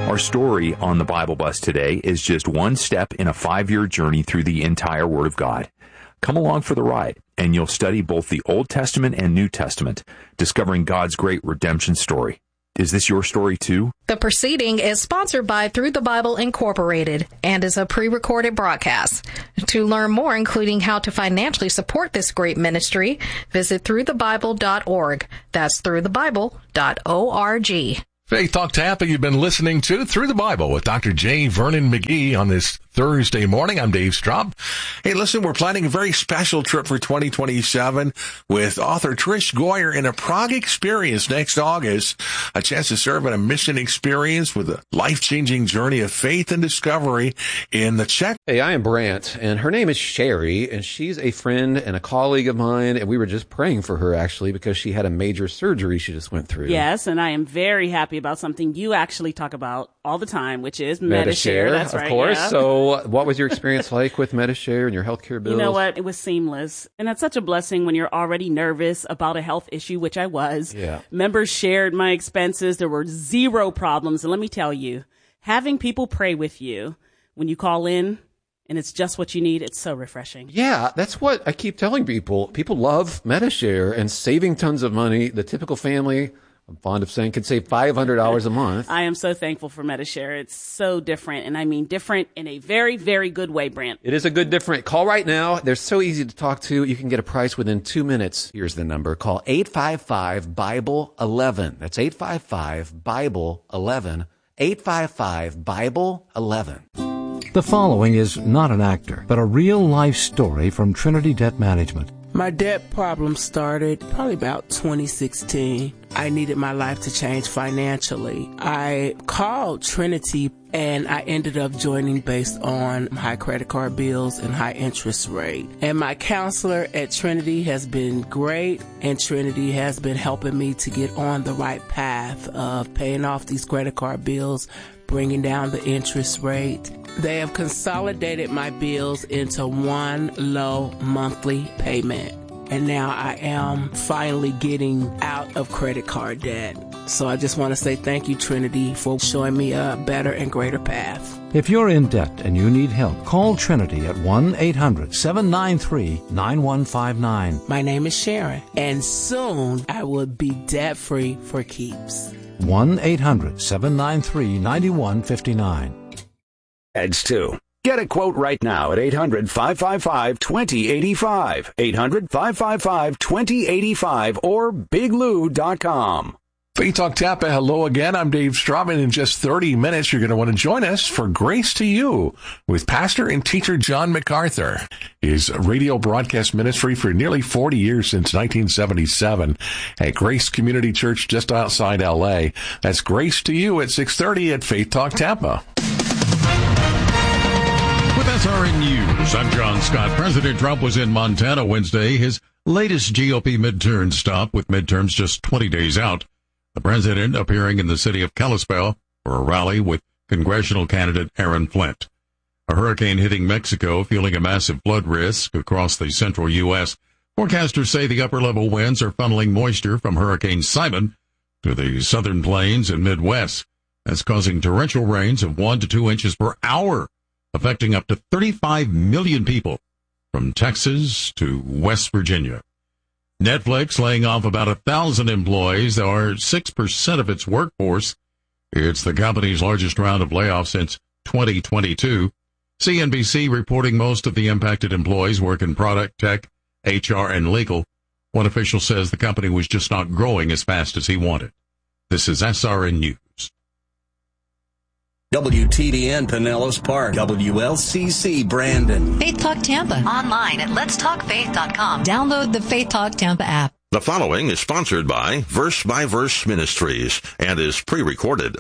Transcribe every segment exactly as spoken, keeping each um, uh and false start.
Our story on the Bible Bus today is just one step in a five-year journey through the entire Word of God. Come along for the ride, and you'll study both the Old Testament and New Testament, discovering God's great redemption story. Is this your story too? The proceeding is sponsored by Through the Bible Incorporated and is a pre-recorded broadcast. To learn more, including how to financially support this great ministry, visit through the bible dot org. That's through the bible dot org. Faith Talk Tampa, you've been listening to Through the Bible with Doctor J. Vernon McGee on this Thursday morning. I'm Dave Straub. Hey, listen, we're planning a very special trip for twenty twenty-seven with author Trish Goyer in a Prague experience next August. A chance to serve in a mission experience with a life-changing journey of faith and discovery in the Czech. Hey, I am Brant, and her name is Sherry, and she's a friend and a colleague of mine, and we were just praying for her, actually, because she had a major surgery she just went through. Yes, and I am very happy about something you actually talk about all the time, which is Medishare. Medishare. That's of right. course. Yeah. So what was your experience like with Medishare and your healthcare bills? You know what? It was seamless. And that's such a blessing when you're already nervous about a health issue, which I was. Yeah. Members shared my expenses. There were zero problems. And let me tell you, having people pray with you when you call in and it's just what you need, it's so refreshing. Yeah, that's what I keep telling people. People love Medishare and saving tons of money. The typical family, I'm fond of saying, could save five hundred dollars a month. I am so thankful for Medishare. It's so different, and I mean different in a very, very good way, Brant. It is a good different. Call right now. They're so easy to talk to. You can get a price within two minutes. Here's the number. Call eight five five, Bible eleven. That's eight five five, Bible eleven. eight five five, Bible eleven. The following is not an actor, but a real-life story from Trinity Debt Management. My debt problem started probably about twenty sixteen. I needed my life to change financially. I called Trinity and I ended up joining based on high credit card bills and high interest rate. And my counselor at Trinity has been great, and Trinity has been helping me to get on the right path of paying off these credit card bills, bringing down the interest rate. They have consolidated my bills into one low monthly payment. And now I am finally getting out of credit card debt. So I just want to say thank you, Trinity, for showing me a better and greater path. If you're in debt and you need help, call Trinity at one eight hundred, seven nine three, nine one five nine. My name is Sharon, and soon I will be debt-free for keeps. one eight hundred, seven nine three, nine one five nine. Ed's too. Get a quote right now at eight hundred, five five five, two zero eight five, eight hundred, five five five, two zero eight five, or big lou dot com. Faith Talk Tampa, hello again. I'm Dave Straub. In just thirty minutes, you're going to want to join us for Grace to You with pastor and teacher John MacArthur. His radio broadcast ministry for nearly forty years, since nineteen seventy-seven, at Grace Community Church just outside L A. That's Grace to You at six thirty at Faith Talk Tampa. With S R N News, I'm John Scott. President Trump was in Montana Wednesday, his latest G O P midterm stop, with midterms just twenty days out. The president appearing in the city of Kalispell for a rally with congressional candidate Aaron Flint. A hurricane hitting Mexico, fueling a massive flood risk across the central U S. Forecasters say the upper-level winds are funneling moisture from Hurricane Simon to the southern plains and Midwest. That's causing torrential rains of one to two inches per hour, affecting up to thirty-five million people from Texas to West Virginia. Netflix laying off about a thousand employees, or six percent of its workforce. It's the company's largest round of layoffs since twenty twenty-two. C N B C reporting most of the impacted employees work in product, tech, H R, and legal. One official says the company was just not growing as fast as he wanted. This is S R N News. W T D N Pinellas Park, W L C C Brandon. Faith Talk Tampa. Online at lets talk faith dot com. Download the Faith Talk Tampa app. The following is sponsored by Verse by Verse Ministries and is pre-recorded.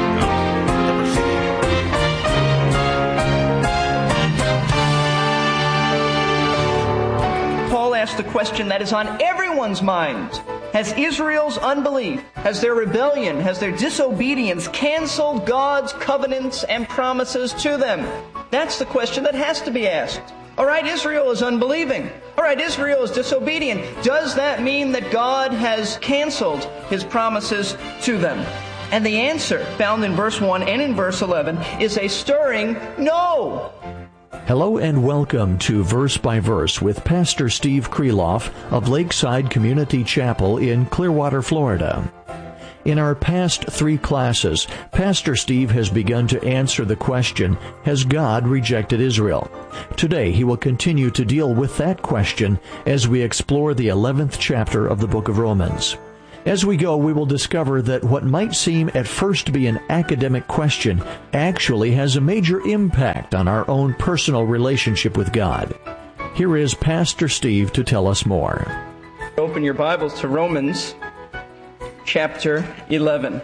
Paul asked the question that is on everyone's mind. Has Israel's unbelief, has their rebellion, has their disobedience canceled God's covenants and promises to them? That's the question that has to be asked. All right, Israel is unbelieving. All right, Israel is disobedient. Does that mean that God has canceled his promises to them? And the answer, found in verse one and in verse eleven, is a stirring no. Hello and welcome to Verse by Verse with Pastor Steve Kreloff of Lakeside Community Chapel in Clearwater, Florida. In our past three classes, Pastor Steve has begun to answer the question, has God rejected Israel? Today, he will continue to deal with that question as we explore the eleventh chapter of the book of Romans. As we go, we will discover that what might seem at first to be an academic question actually has a major impact on our own personal relationship with God. Here is Pastor Steve to tell us more. Open your Bibles to Romans chapter eleven.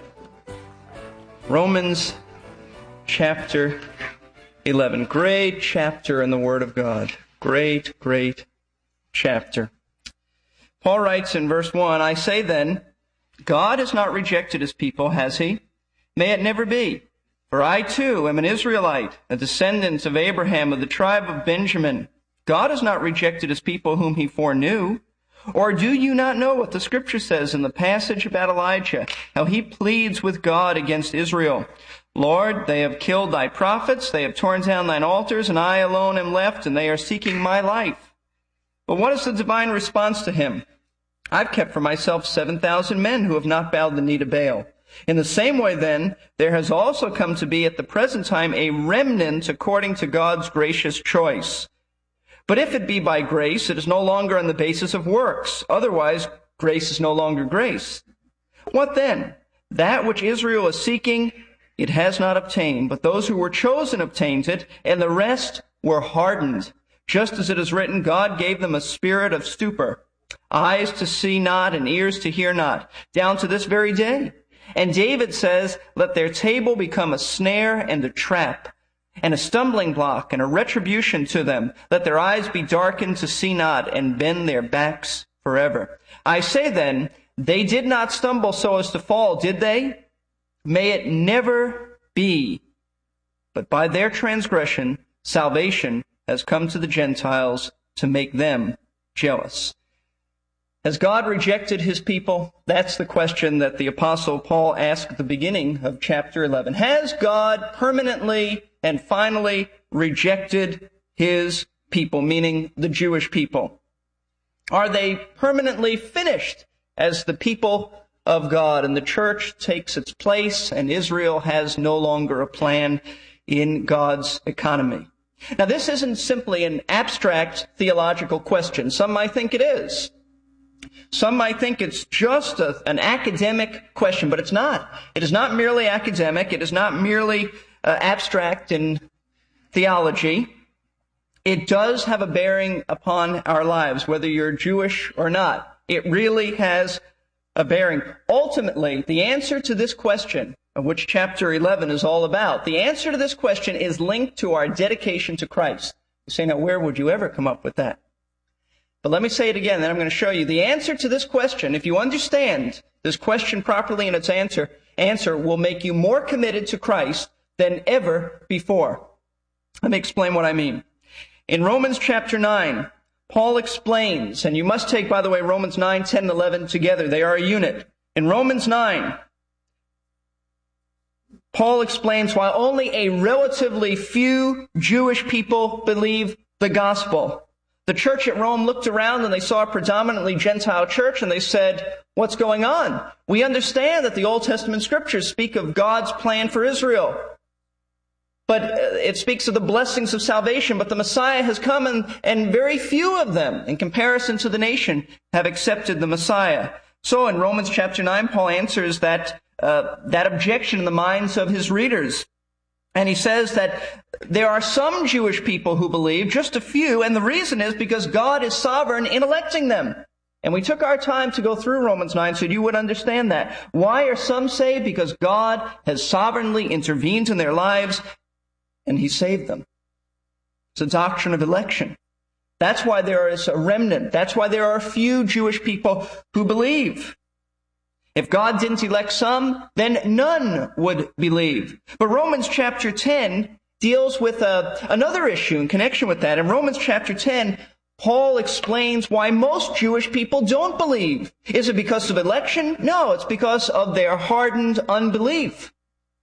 Romans chapter eleven. Great chapter in the Word of God. Great, great chapter. Paul writes in verse one, I say then, God has not rejected his people, has he? May it never be. For I too am an Israelite, a descendant of Abraham of the tribe of Benjamin. God has not rejected his people whom he foreknew. Or do you not know what the Scripture says in the passage about Elijah, how he pleads with God against Israel? Lord, they have killed thy prophets, they have torn down thine altars, and I alone am left, and they are seeking my life. But what is the divine response to him? I've kept for myself seven thousand men who have not bowed the knee to Baal. In the same way, then, there has also come to be at the present time a remnant according to God's gracious choice. But if it be by grace, it is no longer on the basis of works. Otherwise, grace is no longer grace. What then? That which Israel is seeking, it has not obtained. But those who were chosen obtained it, and the rest were hardened. Just as it is written, God gave them a spirit of stupor, eyes to see not and ears to hear not, down to this very day. And David says, let their table become a snare and a trap, and a stumbling block and a retribution to them. Let their eyes be darkened to see not, and bend their backs forever. I say then, they did not stumble so as to fall, did they? May it never be. But by their transgression, salvation has come to the Gentiles to make them jealous. Has God rejected his people? That's the question that the Apostle Paul asked at the beginning of chapter eleven. Has God permanently and finally rejected his people, meaning the Jewish people? Are they permanently finished as the people of God, and the church takes its place, and Israel has no longer a plan in God's economy? Now, this isn't simply an abstract theological question. Some might think it is. Some might think it's just a, an academic question, but it's not. It is not merely academic. It is not merely uh, abstract in theology. It does have a bearing upon our lives, whether you're Jewish or not. It really has a bearing. Ultimately, the answer to this question, of which chapter eleven is all about, the answer to this question is linked to our dedication to Christ. You say, now, where would you ever come up with that? But let me say it again, then I'm going to show you. The answer to this question, if you understand this question properly in its answer, answer will make you more committed to Christ than ever before. Let me explain what I mean. In Romans chapter nine, Paul explains, and you must take, by the way, Romans nine, ten, and eleven together. They are a unit. In Romans nine, Paul explains why only a relatively few Jewish people believe the gospel. The church at Rome looked around and they saw a predominantly Gentile church, and they said, what's going on? We understand that the Old Testament scriptures speak of God's plan for Israel, but it speaks of the blessings of salvation, but the Messiah has come, and, and very few of them, in comparison to the nation, have accepted the Messiah. So in Romans chapter nine, Paul answers that, uh, that objection in the minds of his readers. And he says that there are some Jewish people who believe, just a few, and the reason is because God is sovereign in electing them. And we took our time to go through Romans nine so you would understand that. Why are some saved? Because God has sovereignly intervened in their lives, and he saved them. It's a doctrine of election. That's why there is a remnant. That's why there are a few Jewish people who believe. If God didn't elect some, then none would believe. But Romans chapter ten deals with a, another issue in connection with that. In Romans chapter ten, Paul explains why most Jewish people don't believe. Is it because of election? No, it's because of their hardened unbelief.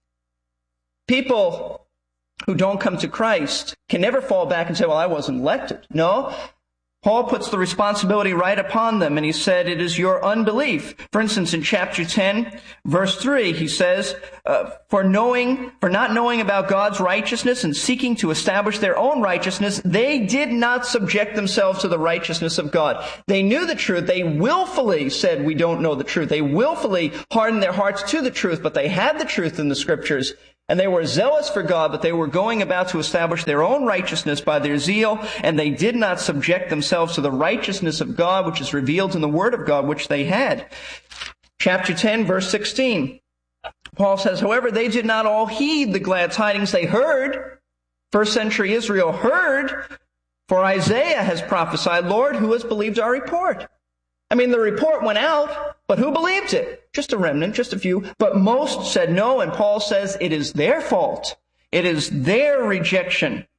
People who don't come to Christ can never fall back and say, well, I wasn't elected. No. Paul puts the responsibility right upon them, and he said it is your unbelief. For instance, in chapter ten, verse three, he says, uh, for knowing, for not knowing about God's righteousness and seeking to establish their own righteousness, they did not subject themselves to the righteousness of God. They knew the truth. They willfully said, we don't know the truth. They willfully hardened their hearts to the truth, but they had the truth in the scriptures. And they were zealous for God, but they were going about to establish their own righteousness by their zeal, and they did not subject themselves to the righteousness of God, which is revealed in the Word of God, which they had. Chapter ten, verse sixteen. Paul says, however, they did not all heed the glad tidings they heard. First century Israel heard, for Isaiah has prophesied, Lord, who has believed our report? I mean, the report went out, but who believed it? Just a remnant, just a few. But most said no, and Paul says it is their fault. It is their rejection.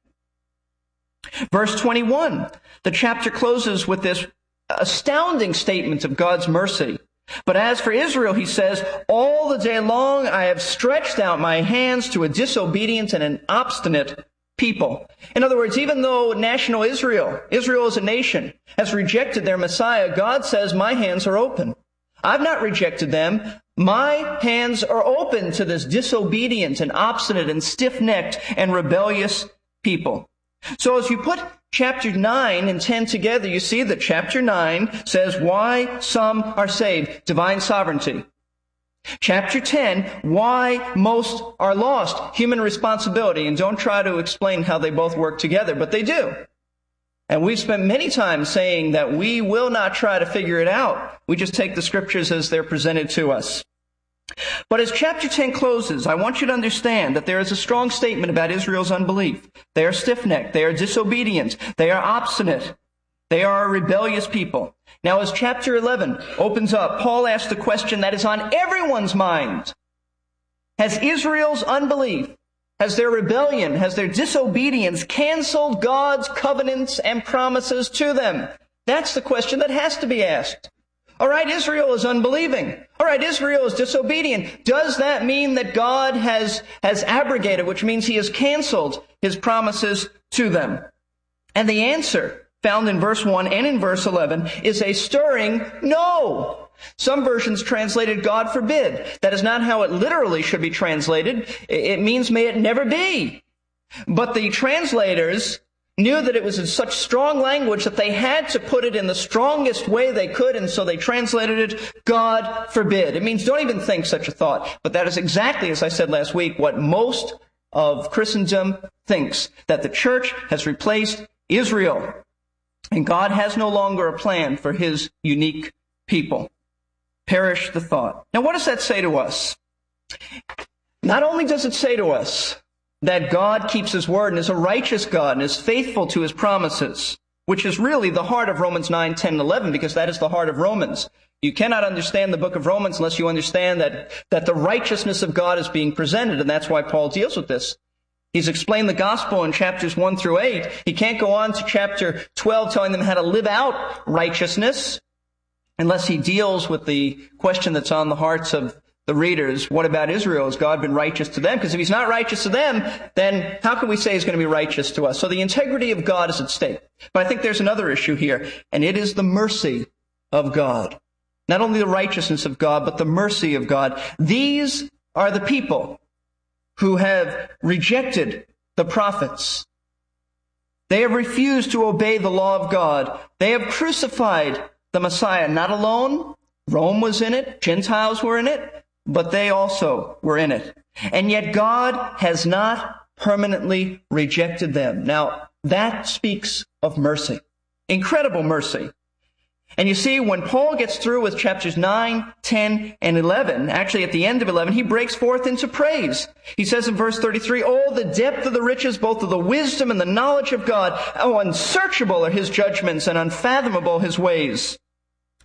Verse twenty-one, the chapter closes with this astounding statement of God's mercy. But as for Israel, he says, all the day long I have stretched out my hands to a disobedient and an obstinate people. In other words, even though national Israel, Israel as a nation, has rejected their Messiah, God says, my hands are open. I've not rejected them. My hands are open to this disobedient and obstinate and stiff-necked and rebellious people. So as you put chapter nine and ten together, you see that chapter nine says why some are saved, divine sovereignty. Chapter ten, why most are lost, human responsibility. And don't try to explain how they both work together, but they do. And we've spent many times saying that we will not try to figure it out. We just take the scriptures as they're presented to us. But as chapter ten closes, I want you to understand that there is a strong statement about Israel's unbelief. They are stiff-necked. They are disobedient. They are obstinate. They are a rebellious people. Now, as chapter eleven opens up, Paul asks the question that is on everyone's mind. Has Israel's unbelief, has their rebellion, has their disobedience canceled God's covenants and promises to them? That's the question that has to be asked. All right, Israel is unbelieving. All right, Israel is disobedient. Does that mean that God has, has abrogated, which means he has canceled his promises to them? And the answer, found in verse one and in verse eleven, is a stirring no. Some versions translated God forbid. That is not how it literally should be translated. It means may it never be. But the translators knew that it was in such strong language that they had to put it in the strongest way they could, and so they translated it, God forbid. It means don't even think such a thought. But that is exactly, as I said last week, what most of Christendom thinks, that the church has replaced Israel, and God has no longer a plan for his unique people. Perish the thought. Now, what does that say to us? Not only does it say to us that God keeps his word and is a righteous God and is faithful to his promises, which is really the heart of Romans nine, ten, and eleven, because that is the heart of Romans. You cannot understand the book of Romans unless you understand that, that the righteousness of God is being presented, and that's why Paul deals with this. He's explained the gospel in chapters one through eight. He can't go on to chapter twelve telling them how to live out righteousness unless he deals with the question that's on the hearts of the readers. What about Israel? Has God been righteous to them? Because if he's not righteous to them, then how can we say he's going to be righteous to us? So the integrity of God is at stake. But I think there's another issue here, and it is the mercy of God. Not only the righteousness of God, but the mercy of God. These are the people who have rejected the prophets. They have refused to obey the law of God. They have crucified the Messiah. Not alone. Rome was in it. Gentiles were in it. But they also were in it. And yet God has not permanently rejected them. Now, that speaks of mercy. Incredible mercy. And you see, when Paul gets through with chapters nine, ten, and eleven, actually at the end of eleven, he breaks forth into praise. He says in verse thirty-three, oh, the depth of the riches, both of the wisdom and the knowledge of God. Oh, unsearchable are his judgments and unfathomable his ways.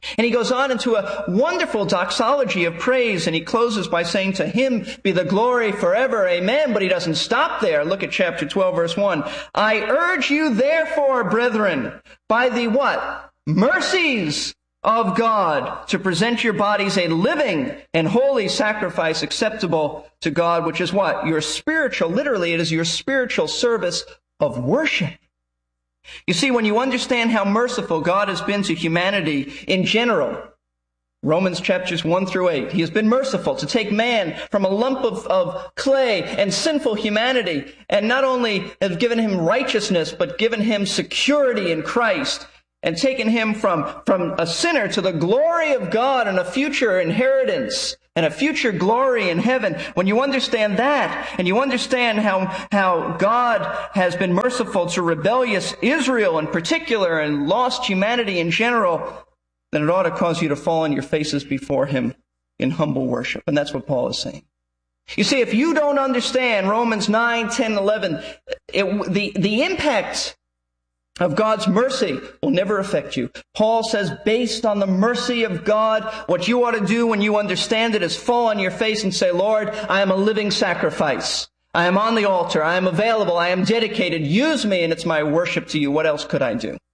And he goes on into a wonderful doxology of praise, and he closes by saying, to him be the glory forever, amen. But he doesn't stop there. Look at chapter twelve, verse one. I urge you, therefore, brethren, by the what? Mercies of God, to present your bodies a living and holy sacrifice acceptable to God, which is what? Your spiritual, literally, it is your spiritual service of worship. You see, when you understand how merciful God has been to humanity in general, Romans chapters one through eight, he has been merciful to take man from a lump of, of clay and sinful humanity, and not only has given him righteousness, but given him security in Christ, and taken him from, from a sinner to the glory of God and a future inheritance and a future glory in heaven. When you understand that, and you understand how, how God has been merciful to rebellious Israel in particular and lost humanity in general, then it ought to cause you to fall on your faces before him in humble worship. And that's what Paul is saying. You see, if you don't understand Romans nine, ten, eleven, it, the, the impact of God's mercy will never affect you. Paul says, based on the mercy of God, what you ought to do when you understand it is fall on your face and say, Lord, I am a living sacrifice. I am on the altar. I am available. I am dedicated. Use me, and it's my worship to you. What else could I do?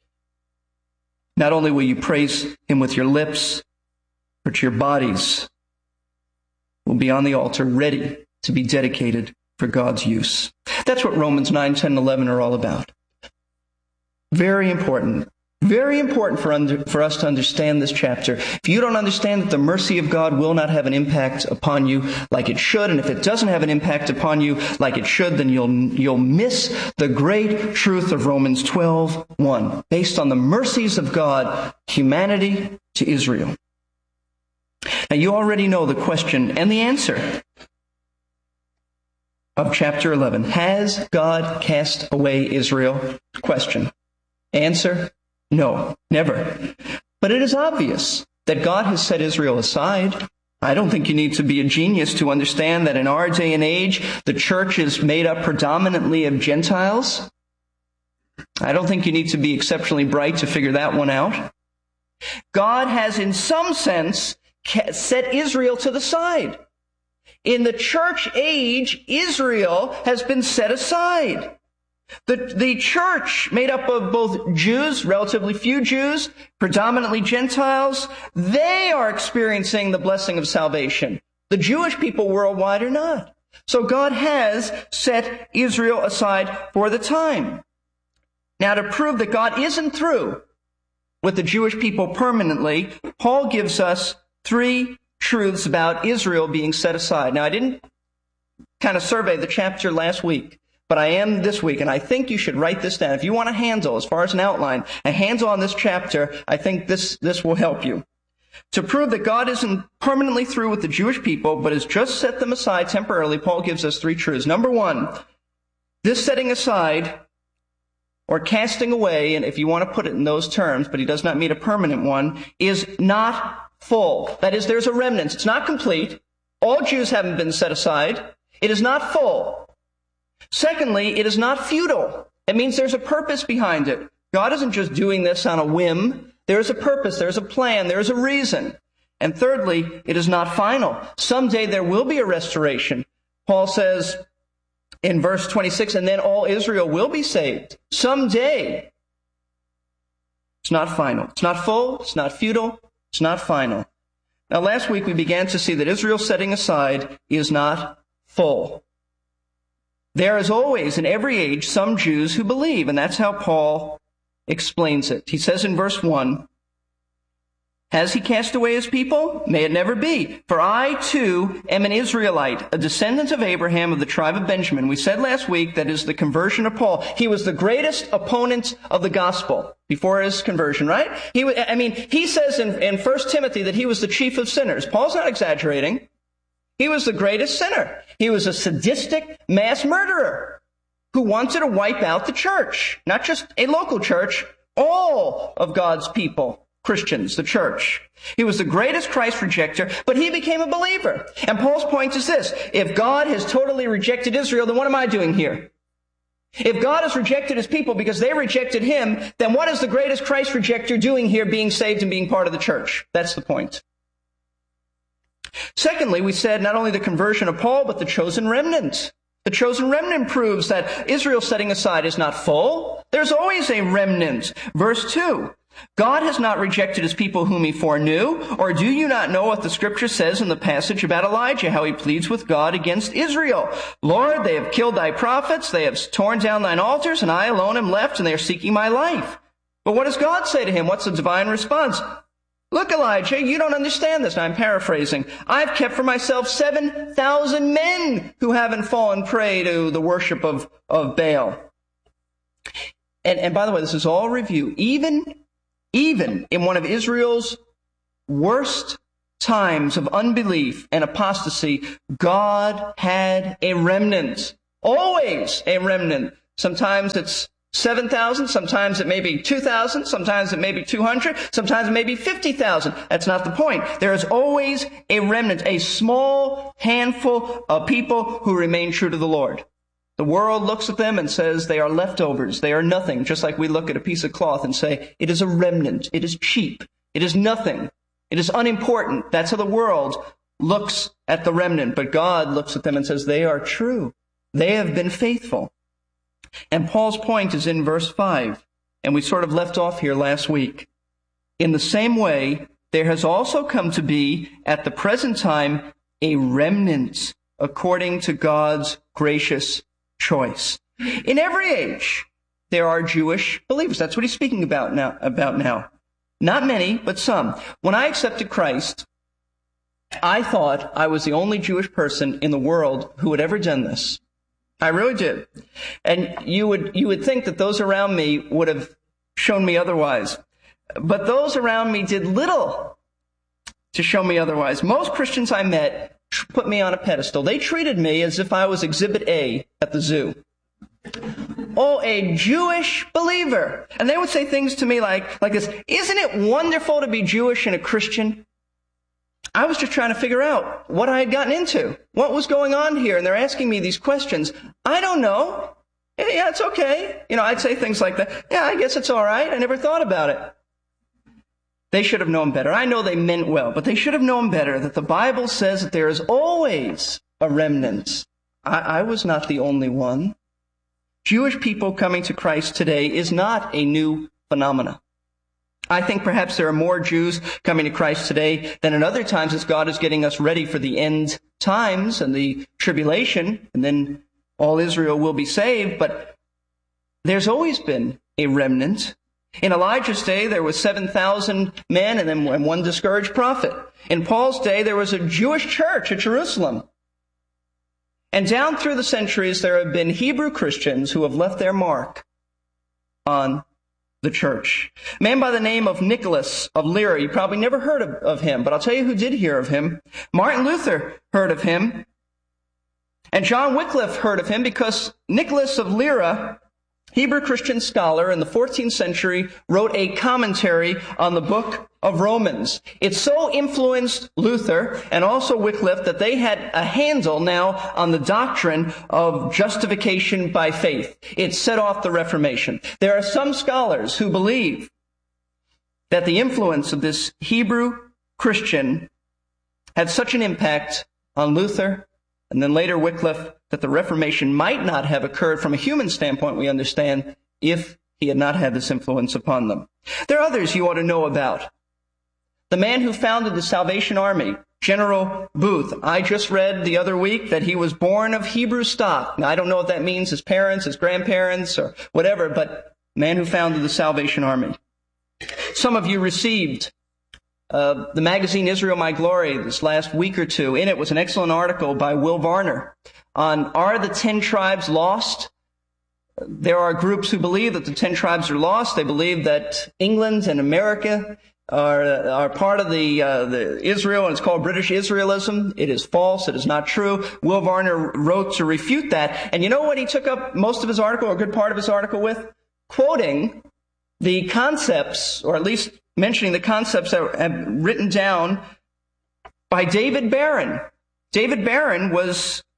Not only will you praise him with your lips, but your bodies will be on the altar, ready to be dedicated for God's use. That's what Romans nine, ten, eleven are all about. Very important. Very important for, under, for us to understand this chapter. If you don't understand that the mercy of God will not have an impact upon you like it should, and if it doesn't have an impact upon you like it should, then you'll, you'll miss the great truth of Romans twelve, one. Based on the mercies of God, humanity to Israel. Now you already know the question and the answer of chapter eleven. Has God cast away Israel? Question. Answer, no, never. But it is obvious that God has set Israel aside. I don't think you need to be a genius to understand that in our day and age, the church is made up predominantly of Gentiles. I don't think you need to be exceptionally bright to figure that one out. God has, in some sense, set Israel to the side. In the church age, Israel has been set aside. The, the church, made up of both Jews, relatively few Jews, predominantly Gentiles, they are experiencing the blessing of salvation. The Jewish people worldwide are not. So God has set Israel aside for the time. Now, to prove that God isn't through with the Jewish people permanently, Paul gives us three truths about Israel being set aside. Now, I didn't kind of survey the chapter last week, but I am this week, and I think you should write this down. If you want a handle, as far as an outline, a handle on this chapter, I think this, this will help you. To prove that God isn't permanently through with the Jewish people, but has just set them aside temporarily, Paul gives us three truths. Number one, this setting aside, or casting away, and if you want to put it in those terms, but he does not mean a permanent one, is not full. That is, there's a remnant. It's not complete. All Jews haven't been set aside. It is not full. Secondly, it is not futile. It means there's a purpose behind it. God isn't just doing this on a whim. There's a purpose, there's a plan, there's a reason. And thirdly, it is not final. Someday there will be a restoration. Paul says in verse twenty-six, and then all Israel will be saved. Someday. It's not final. It's not full. It's not futile. It's not final. Now, last week we began to see that Israel's setting aside is not full. There is always, in every age, some Jews who believe, and that's how Paul explains it. He says in verse one, has he cast away his people? May it never be. For I, too, am an Israelite, a descendant of Abraham of the tribe of Benjamin. We said last week that is the conversion of Paul. He was the greatest opponent of the gospel before his conversion, right? He, I mean, he says in, in First Timothy that he was the chief of sinners. Paul's not exaggerating. He was the greatest sinner. He was a sadistic mass murderer who wanted to wipe out the church, not just a local church, all of God's people. Christians, the church. He was the greatest Christ rejecter, but he became a believer. And Paul's point is this: if God has totally rejected Israel, then what am I doing here? If God has rejected his people because they rejected him, then what is the greatest Christ rejecter doing here, being saved and being part of the church? That's the point. Secondly, we said not only the conversion of Paul, but the chosen remnant. The chosen remnant proves that Israel's setting aside is not full. There's always a remnant. Verse two, God has not rejected his people whom he foreknew, or do you not know what the scripture says in the passage about Elijah, how he pleads with God against Israel? Lord, they have killed thy prophets, they have torn down thine altars, and I alone am left, and they are seeking my life. But what does God say to him? What's the divine response? Look, Elijah, you don't understand this. Now, I'm paraphrasing. I've kept for myself seven thousand men who haven't fallen prey to the worship of, of Baal. And, and by the way, this is all review. Even, even in one of Israel's worst times of unbelief and apostasy, God had a remnant. Always a remnant. Sometimes it's seven thousand, sometimes it may be two thousand, sometimes it may be two hundred, sometimes it may be fifty thousand. That's not the point. There is always a remnant, a small handful of people who remain true to the Lord. The world looks at them and says they are leftovers, they are nothing, just like we look at a piece of cloth and say, it is a remnant, it is cheap, it is nothing, it is unimportant. That's how the world looks at the remnant, but God looks at them and says they are true. They have been faithful. And Paul's point is in verse five, and we sort of left off here last week. In the same way, there has also come to be, at the present time, a remnant according to God's gracious choice. In every age, there are Jewish believers. That's what he's speaking about now. About now. Not many, but some. When I accepted Christ, I thought I was the only Jewish person in the world who had ever done this. I really did. And you would, you would think that those around me would have shown me otherwise. But those around me did little to show me otherwise. Most Christians I met put me on a pedestal. They treated me as if I was Exhibit A at the zoo. Oh, a Jewish believer. And they would say things to me like, like this, isn't it wonderful to be Jewish and a Christian? I was just trying to figure out what I had gotten into. What was going on here? And they're asking me these questions. I don't know. Yeah, yeah, it's okay. You know, I'd say things like that. Yeah, I guess it's all right. I never thought about it. They should have known better. I know they meant well, but they should have known better that the Bible says that there is always a remnant. I, I was not the only one. Jewish people coming to Christ today is not a new phenomenon. I think perhaps there are more Jews coming to Christ today than in other times as God is getting us ready for the end times and the tribulation, and then all Israel will be saved. But there's always been a remnant. In Elijah's day, there was seven thousand men and then one discouraged prophet. In Paul's day, there was a Jewish church at Jerusalem. And down through the centuries, there have been Hebrew Christians who have left their mark on the church. A man by the name of Nicholas of Lyra. You probably never heard of, of him, but I'll tell you who did hear of him. Martin Luther heard of him. And John Wycliffe heard of him because Nicholas of Lyra, Hebrew Christian scholar in the fourteenth century, wrote a commentary on the book of Romans. It so influenced Luther and also Wycliffe that they had a handle now on the doctrine of justification by faith. It set off the Reformation. There are some scholars who believe that the influence of this Hebrew Christian had such an impact on Luther and then later Wycliffe that the Reformation might not have occurred from a human standpoint, we understand, if he had not had this influence upon them. There are others you ought to know about. The man who founded the Salvation Army, General Booth. I just read the other week that he was born of Hebrew stock. Now, I don't know what that means, his parents, his grandparents, or whatever, but man who founded the Salvation Army. Some of you received uh, the magazine Israel My Glory this last week or two. In it was an excellent article by Will Varner on Are the Ten Tribes Lost? There are groups who believe that the ten tribes are lost. They believe that England and America are, are part of the, uh, the Israel, and it's called British Israelism. It is false. It is not true. Will Varner wrote to refute that. And you know what he took up most of his article, or a good part of his article with? Quoting the concepts, or at least mentioning the concepts that were written down by David Barron. David Barron was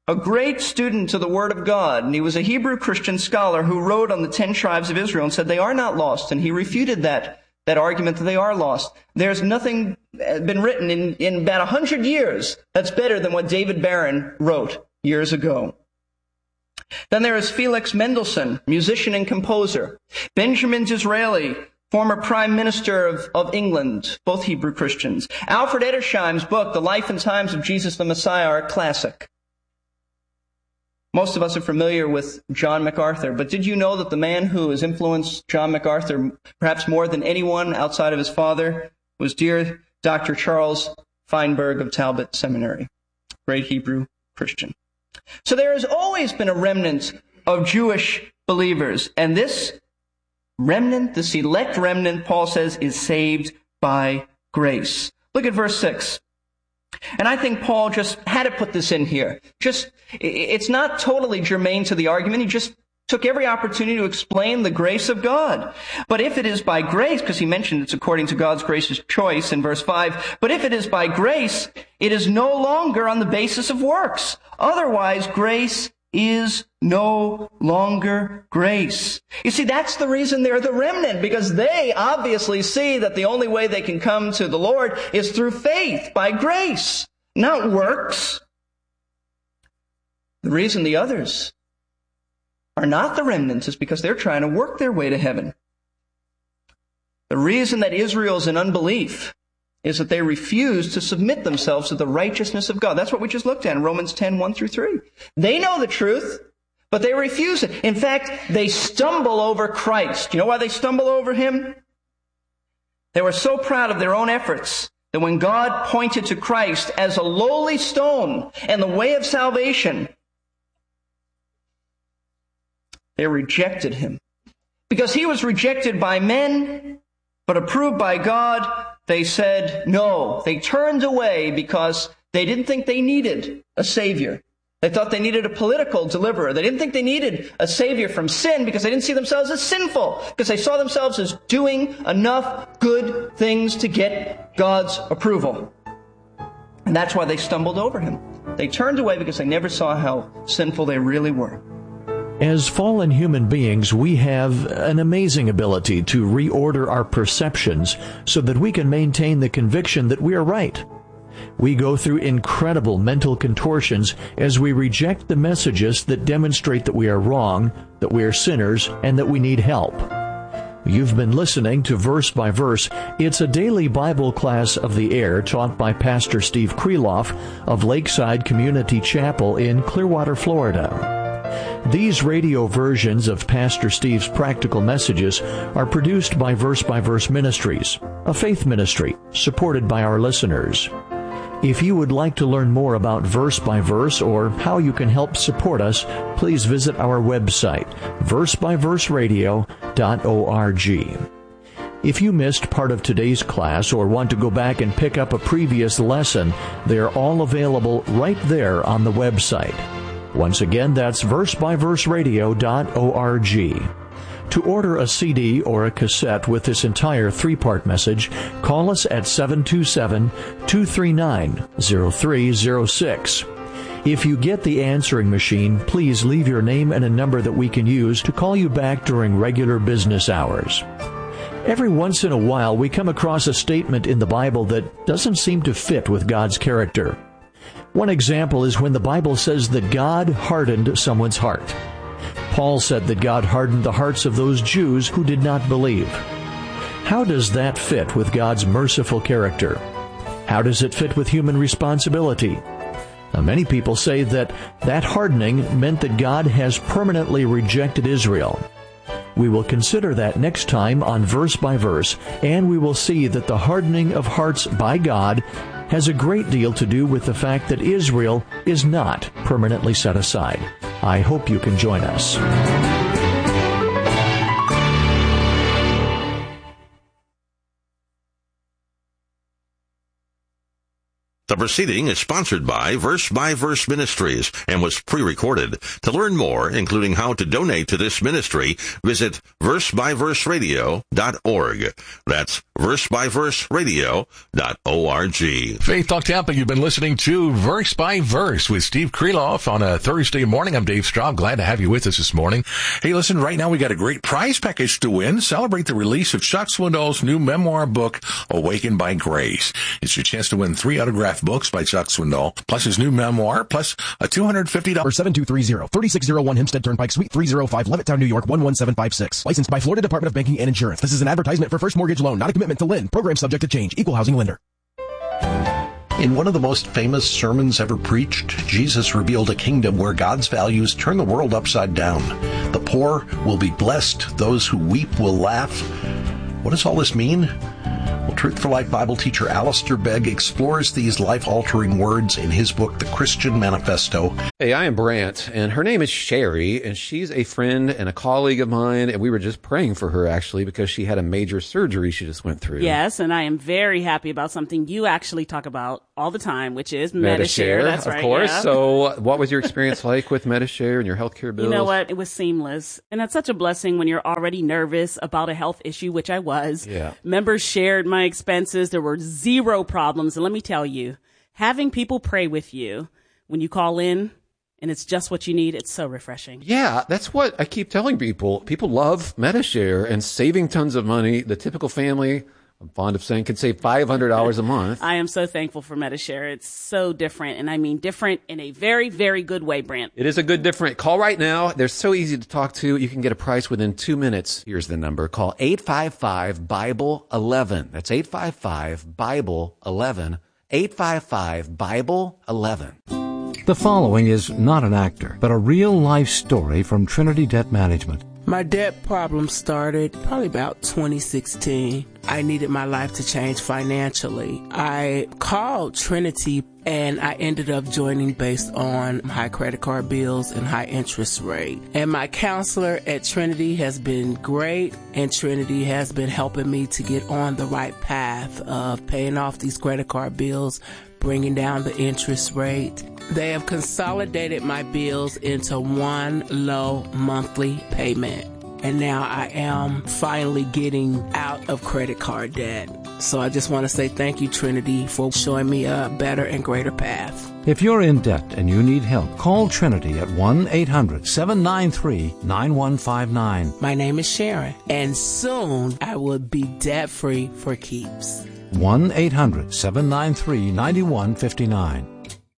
a great student of the Word of God, and he was a Hebrew Christian scholar who wrote on the ten tribes of Israel and said they are not lost, and he refuted that, that argument that they are lost. There's nothing been written in, in about a hundred years that's better than what David Barron wrote years ago. Then there is Felix Mendelssohn, musician and composer. Benjamin Disraeli, former Prime Minister of, of England, both Hebrew Christians. Alfred Edersheim's book, The Life and Times of Jesus the Messiah, are a classic. Most of us are familiar with John MacArthur, but did you know that the man who has influenced John MacArthur perhaps more than anyone outside of his father was dear Doctor Charles Feinberg of Talbot Seminary, great Hebrew Christian. So there has always been a remnant of Jewish believers, and this remnant, this elect remnant, Paul says, is saved by grace. Look at verse six. And I think Paul just had to put this in here. Just, it's not totally germane to the argument. He just took every opportunity to explain the grace of God. But if it is by grace, because he mentioned it's according to God's gracious choice in verse five, but if it is by grace, it is no longer on the basis of works. Otherwise, grace is no longer grace. You see, that's the reason they're the remnant, because they obviously see that the only way they can come to the Lord is through faith, by grace, not works. The reason the others are not the remnants is because they're trying to work their way to heaven. The reason that Israel's in unbelief is that they refuse to submit themselves to the righteousness of God. That's what we just looked at in Romans ten, one through three. They know the truth, but they refuse it. In fact, they stumble over Christ. You know why they stumble over him? They were so proud of their own efforts that when God pointed to Christ as a lowly stone and the way of salvation, they rejected him. Because he was rejected by men, but approved by God, they said no. They turned away because they didn't think they needed a Savior. They thought they needed a political deliverer. They didn't think they needed a Savior from sin because they didn't see themselves as sinful, because they saw themselves as doing enough good things to get God's approval. And that's why they stumbled over him. They turned away because they never saw how sinful they really were. As fallen human beings, we have an amazing ability to reorder our perceptions so that we can maintain the conviction that we are right. We go through incredible mental contortions as we reject the messages that demonstrate that we are wrong, that we are sinners, and that we need help. You've been listening to Verse by Verse. It's a daily Bible class of the air taught by Pastor Steve Kreloff of Lakeside Community Chapel in Clearwater, Florida. These radio versions of Pastor Steve's practical messages are produced by Verse by Verse Ministries, a faith ministry supported by our listeners. If you would like to learn more about Verse by Verse or how you can help support us, please visit our website, verse by verse radio dot org. If you missed part of today's class or want to go back and pick up a previous lesson, they're all available right there on the website. Once again, that's verse by verse radio dot org. To order a C D or a cassette with this entire three-part message, call us at seven two seven, two three nine, zero three zero six. If you get the answering machine, please leave your name and a number that we can use to call you back during regular business hours. Every once in a while, we come across a statement in the Bible that doesn't seem to fit with God's character. One example is when the Bible says that God hardened someone's heart. Paul said that God hardened the hearts of those Jews who did not believe. How does that fit with God's merciful character? How does it fit with human responsibility? Now, many people say that that hardening meant that God has permanently rejected Israel. We will consider that next time on Verse by Verse, and we will see that the hardening of hearts by God has a great deal to do with the fact that Israel is not permanently set aside. I hope you can join us. The The proceeding is sponsored by Verse by Verse Ministries and was pre-recorded. To learn more, including how to donate to this ministry, visit verse by verse radio dot org. That's verse by verse radio dot org. Faith Talk Tampa, you've been listening to Verse by Verse with Steve Kreloff on a Thursday morning. I'm Dave Straub. Glad to have you with us this morning. Hey, listen, right now we got a great prize package to win. Celebrate the release of Chuck Swindoll's new memoir book, Awakened by Grace. It's your chance to win three autographed books by Chuck Swindoll, plus his new memoir, plus a two hundred fifty dollars. seven two three zero, three six zero one Hempstead Turnpike, Suite three oh five, Levittown, New York, one one seven five six. Licensed by Florida Department of Banking and Insurance. This is an advertisement for First Mortgage Loan, not a commitment to lend. Program subject to change. Equal housing lender. In one of the most famous sermons ever preached, Jesus revealed a kingdom where God's values turn the world upside down. The poor will be blessed. Those who weep will laugh. What does all this mean? Well, Truth for Life Bible teacher Alistair Begg explores these life-altering words in his book, The Christian Manifesto. Hey, I am Brant, and her name is Sherry, and she's a friend and a colleague of mine, and we were just praying for her, actually, because she had a major surgery she just went through. Yes, and I am very happy about something you actually talk about all the time, which is Medi-Share. That's right, of course. Yeah. So what was your experience like with Medi-Share and your healthcare bills? You know what? It was seamless. And that's such a blessing when you're already nervous about a health issue, which I was. Yeah. Members shared my expenses. There were zero problems. And let me tell you, having people pray with you when you call in and it's just what you need, it's so refreshing. Yeah, that's what I keep telling people. People love Medi-Share and saving tons of money. The typical family, I'm fond of saying, can save five hundred dollars a month. I am so thankful for Medi-Share. It's so different, and I mean different in a very, very good way, Brant. It is a good different. Call right now. They're so easy to talk to. You can get a price within two minutes. Here's the number. Call eight five five, Bible eleven. That's eight five five, Bible eleven. eight five five, Bible eleven. The following is not an actor, but a real-life story from Trinity Debt Management. My debt problem started probably about twenty sixteen. I needed my life to change financially. I called Trinity and I ended up joining based on high credit card bills and high interest rate. And my counselor at Trinity has been great, and Trinity has been helping me to get on the right path of paying off these credit card bills, bringing down the interest rate. They have consolidated my bills into one low monthly payment. And now I am finally getting out of credit card debt. So I just want to say thank you, Trinity, for showing me a better and greater path. If you're in debt and you need help, call Trinity at one eight hundred, seven nine three, nine one five nine. My name is Sharon, and soon I will be debt-free for keeps. one eight hundred, seven nine three, nine one five nine.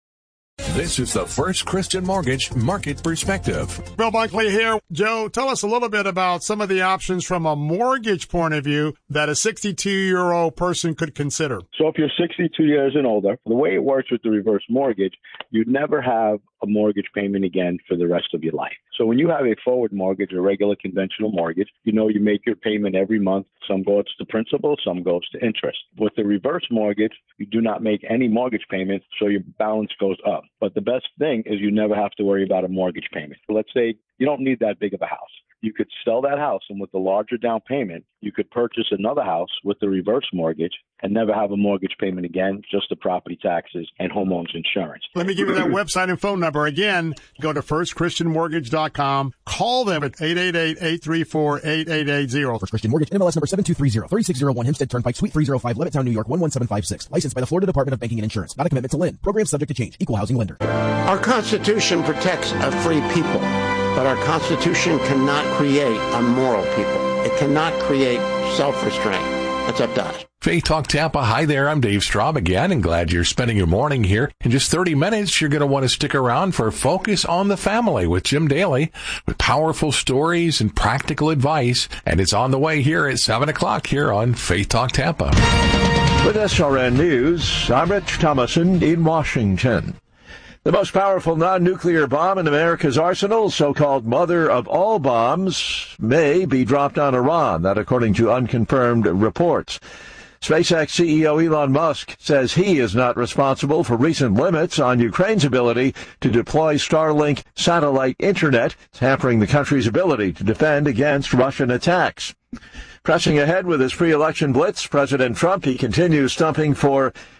This is the First Christian Mortgage Market Perspective. Bill Bunkley here. Joe, tell us a little bit about some of the options from a mortgage point of view that a sixty-two-year-old person could consider. So if you're sixty-two years and older, the way it works with the reverse mortgage, you'd never have a mortgage payment again for the rest of your life. So when you have a forward mortgage, a regular conventional mortgage, you know you make your payment every month. Some goes to principal, some goes to interest. With the reverse mortgage, you do not make any mortgage payments, so your balance goes up. But the best thing is you never have to worry about a mortgage payment. So let's say you don't need that big of a house. You could sell that house, and with the larger down payment, you could purchase another house with the reverse mortgage and never have a mortgage payment again, just the property taxes and homeowners insurance. Let me give you that website and phone number again. Go to first christian mortgage dot com. Call them at eight eight eight, eight three four, eight eight eight zero. First Christian Mortgage, N M L S number seven two three zero, three six zero one Hempstead Turnpike, Suite three oh five, Levittown, New York, one one seven five six. Licensed by the Florida Department of Banking and Insurance. Not a commitment to lend. Program subject to change. Equal housing lender. Our Constitution protects a free people, but our Constitution cannot create a moral people. It cannot create self-restraint. That's up to us. Faith Talk Tampa. Hi there. I'm Dave Straub again, and glad you're spending your morning here. In just thirty minutes, you're going to want to stick around for Focus on the Family with Jim Daly, with powerful stories and practical advice. And it's on the way here at seven o'clock here on Faith Talk Tampa. With S R N News, I'm Rich Thomason in Washington. The most powerful non-nuclear bomb in America's arsenal, so-called mother of all bombs, may be dropped on Iran, that according to unconfirmed reports. SpaceX C E O Elon Musk says he is not responsible for recent limits on Ukraine's ability to deploy Starlink satellite internet, hampering the country's ability to defend against Russian attacks. Pressing ahead with his pre-election blitz, President Trump, he continues stumping for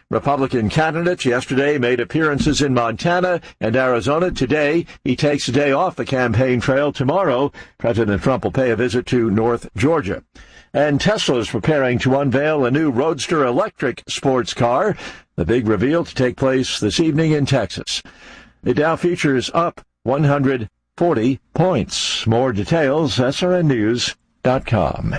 Republican candidates yesterday made appearances in Montana and Arizona. Today, he takes a day off the campaign trail. Tomorrow, President Trump will pay a visit to North Georgia. And Tesla is preparing to unveil a new Roadster electric sports car. The big reveal to take place this evening in Texas. The Dow futures up one hundred forty points. More details, S R N news dot com.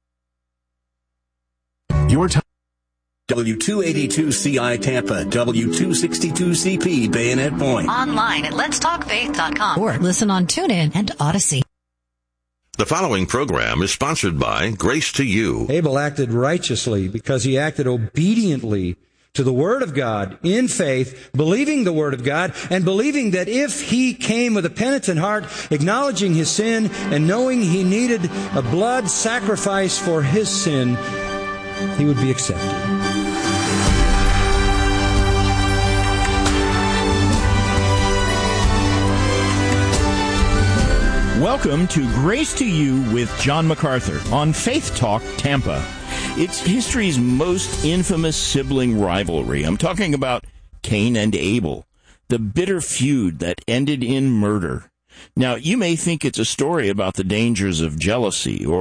Your time. W two eighty-two C I Tampa, W two sixty-two C P Bayonet Point. Online at lets talk faith dot com or listen on TuneIn and Odyssey. The following program is sponsored by Grace to You. Abel acted righteously because he acted obediently to the Word of God in faith, believing the Word of God, and believing that if he came with a penitent heart, acknowledging his sin, and knowing he needed a blood sacrifice for his sin, he would be accepted. Welcome to Grace to You with John MacArthur on Faith Talk Tampa. It's history's most infamous sibling rivalry. I'm talking about Cain and Abel, the bitter feud that ended in murder. Now, you may think it's a story about the dangers of jealousy or